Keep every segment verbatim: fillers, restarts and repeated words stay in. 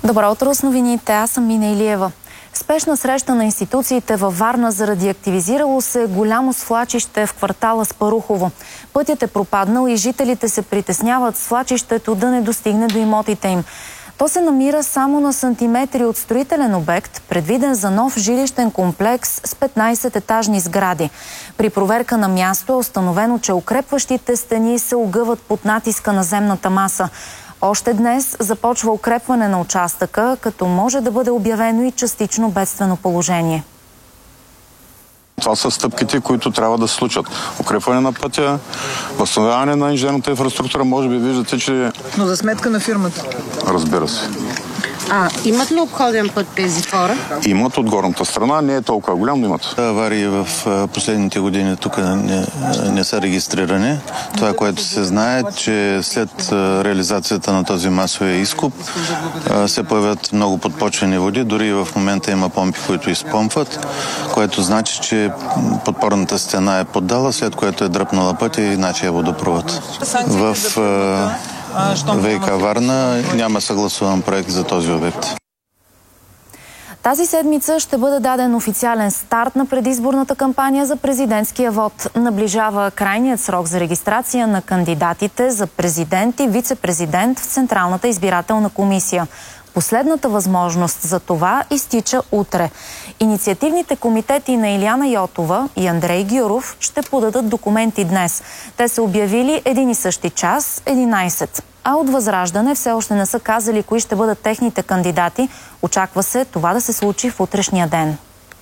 Добро утро с новините. Аз съм Мина Илиева. Спешна среща на институциите във Варна заради активизирало се голямо свлачище в квартала Спарухово. Пътят е пропаднал и жителите се притесняват свлачището да не достигне до имотите им. То се намира само на сантиметри от строителен обект, предвиден за нов жилищен комплекс с петнайсет етажни сгради. При проверка на място е установено, че укрепващите стени се огъват под натиска на земната маса. Още днес започва укрепване на участъка, като може да бъде обявено и частично бедствено положение. Това са стъпките, които трябва да се случат. Укрепване на пътя, възстановяване на инженерната инфраструктура. Може би виждате, че... Но за сметка на фирмата. Разбира се. А, имат ли обходен път тези хора? Имат от горната страна, не е толкова голям, но имат. Аварии в последните години тук не, не са регистрирани. Това, което се знае, че след реализацията на този масовия изкуп се появят много подпочвени води, дори и в момента има помпи, които изпомпват, което значи, че подпорната стена е поддала, след което е дръпнала пътя и нашия водопровод. В ВиК Варна няма съгласуван проект за този обект. Тази седмица ще бъде даден официален старт на предизборната кампания за президентския вод. Наближава крайният срок за регистрация на кандидатите за президент и вице-президент в Централната избирателна комисия. Последната възможност за това изтича утре. Инициативните комитети на Илияна Йотова и Андрей Гюров ще подадат документи днес. Те са обявили един и същи час, единайсет. А от Възраждане все още не са казали кои ще бъдат техните кандидати. Очаква се това да се случи в утрешния ден.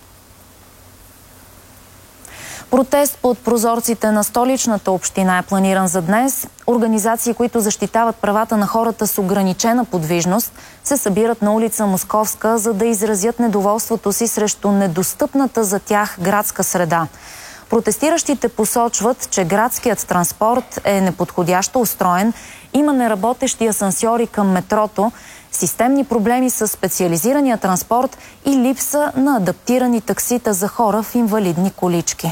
Протест под прозорците на столичната община е планиран за днес. Организации, които защитават правата на хората с ограничена подвижност, се събират на улица Московска, за да изразят недоволството си срещу недостъпната за тях градска среда. Протестиращите посочват, че градският транспорт е неподходящо устроен, има неработещи асансьори към метрото, системни проблеми с специализирания транспорт и липса на адаптирани таксита за хора в инвалидни колички.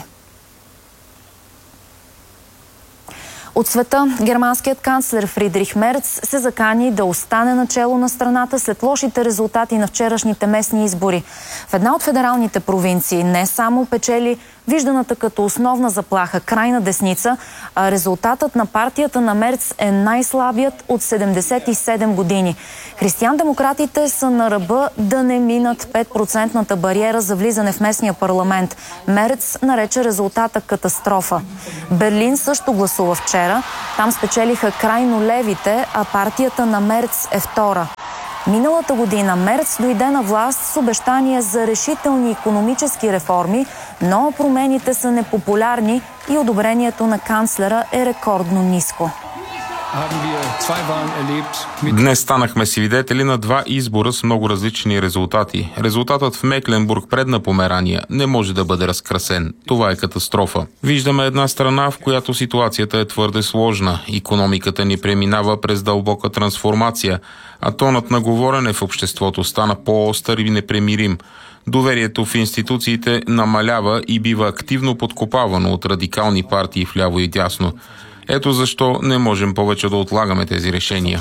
От света, германският канцлер Фридрих Мерц се закани да остане начело на страната след лошите резултати на вчерашните местни избори. В една от федералните провинции не само печели вижданата като основна заплаха крайна десница, а резултатът на партията на Мерц е най-слабият от седемдесет и седем години. Християн-демократите са на ръба да не минат пет процентната бариера за влизане в местния парламент. Мерц нарече резултата катастрофа. Берлин също гласува вчера. Там спечелиха крайно левите, а партията на Мерц е втора. Миналата година Мерц дойде на власт с обещание за решителни икономически реформи, но промените са непопулярни и одобрението на канцлера е рекордно ниско. Днес станахме свидетели на два избора с много различни резултати. Резултатът в Мекленбург, предна Померания, не може да бъде разкрасен. Това е катастрофа. Виждаме една страна, в която ситуацията е твърде сложна. Икономиката ни преминава през дълбока трансформация, а тонът на говорене в обществото стана по-остър и непремирим. Доверието в институциите намалява и бива активно подкопавано от радикални партии вляво и дясно. Ето защо не можем повече да отлагаме тези решения.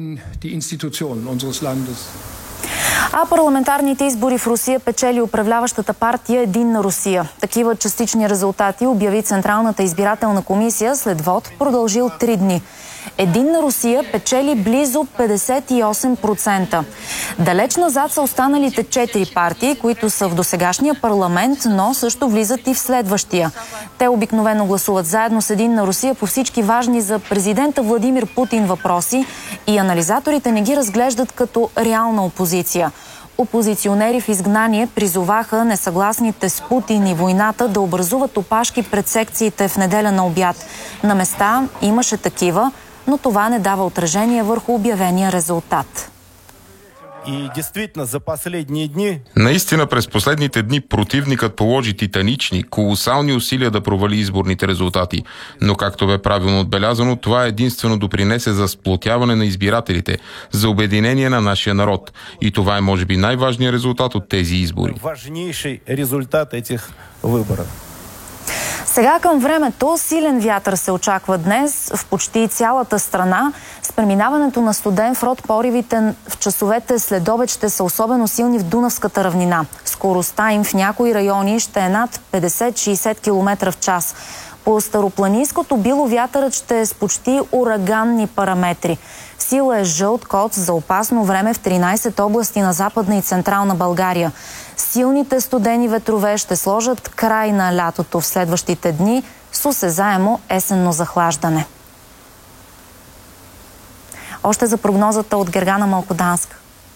А парламентарните избори в Русия печели управляващата партия Единна Русия. Такива частични резултати обяви Централната избирателна комисия след вод, продължил три дни. Единна Русия печели близо петдесет и осем процента. Далеч назад са останалите четири партии, които са в досегашния парламент, но също влизат и в следващия. Те обикновено гласуват заедно с Единна Русия по всички важни за президента Владимир Путин въпроси и анализаторите не ги разглеждат като реална опозиция. Опозиционери в изгнание призоваха несъгласните с Путин и войната да образуват опашки пред секциите в неделя на обяд. На места имаше такива, но това не дава отражение върху обявения резултат. И действително, за последни дни... Наистина през последните дни противникът положи титанични, колосални усилия да провали изборните резултати. Но както бе правилно отбелязано, това единствено допринесе за сплотяване на избирателите, за обединение на нашия народ. И това е може би най-важният резултат от тези избори. Важнейший резултат этих выборов. Сега към времето силен вятър се очаква днес в почти цялата страна с преминаването на студен фронт поривите в часовете след обед ще са особено силни в Дунавската равнина. Скоростта им в някои райони ще е над петдесет до шейсет километра в час. По Старопланинското било вятърът ще е с почти ураганни параметри. В сила е жълт код за опасно време в тринайсет области на Западна и Централна България. Силните студени ветрове ще сложат край на лятото в следващите дни с осезаемо есенно захлаждане. Още за прогнозата от Гергана Малкоданска.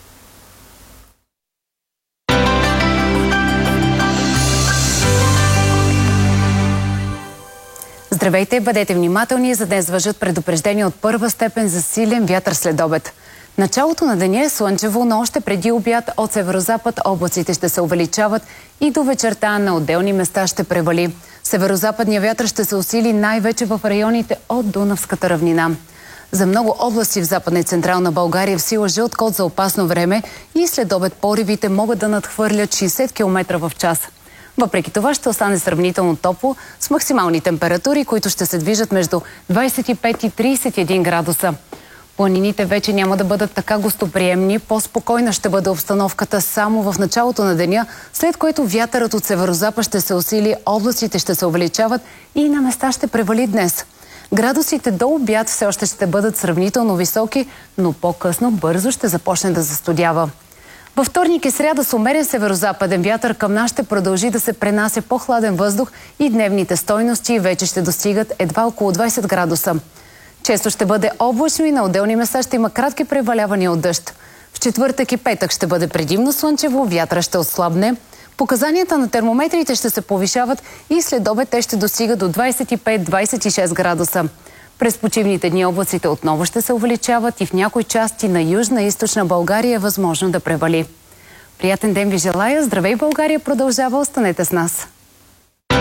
Здравейте, бъдете внимателни, за днес важат предупреждения от първа степен за силен вятър след обед. Началото на деня е слънчево, но още преди обяд от северозапад облаците ще се увеличават и до вечерта на отделни места ще превали. Северозападният вятър ще се усили най-вече в районите от Дунавската равнина. За много области в Западна и Централна България в сила жълт код за опасно време и след обед поривите могат да надхвърлят шейсет километра в час. Въпреки това ще остане сравнително топло с максимални температури, които ще се движат между двайсет и пет и трийсет и един градуса. Планините вече няма да бъдат така гостоприемни, по-спокойна ще бъде обстановката само в началото на деня, след което вятърът от северозапад ще се усили, облаците ще се увеличават и на места ще превали днес. Градусите до обяд все още ще бъдат сравнително високи, но по-късно бързо ще започне да застудява. Във вторник и сряда с умерен северозападен вятър към нас ще продължи да се пренася по-хладен въздух и дневните стойности вече ще достигат едва около двайсет градуса. Често ще бъде облачно и на отделни места ще има кратки превалявания от дъжд. В четвъртък и петък ще бъде предимно слънчево, вятъра ще отслабне. Показанията на термометрите ще се повишават и след обед те ще достигат до двайсет и пет до двайсет и шест градуса. През почивните дни облаците отново ще се увеличават и в някои части на Южна и Източна България е възможно да превали. Приятен ден ви желая! Здравей, България! Продължава, останете с нас!